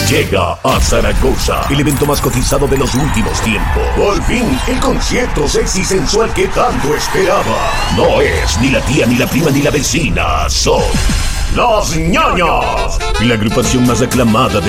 Llega a Zaragoza el evento más cotizado de los últimos tiempos. Por fin, el concierto sexy y sensual que tanto esperaba. No es ni la tía, ni la prima, ni la vecina. Son Los Ñoños, la agrupación más aclamada